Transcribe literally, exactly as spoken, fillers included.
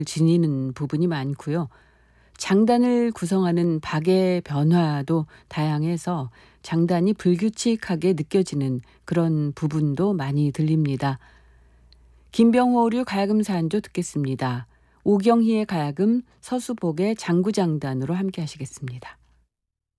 지니는 부분이 많고요. 장단을 구성하는 박의 변화도 다양해서 장단이 불규칙하게 느껴지는 그런 부분도 많이 들립니다. 김병호류 가야금산조 듣겠습니다. 오경희의 가야금, 서수복의 장구장단으로 함께 하시겠습니다.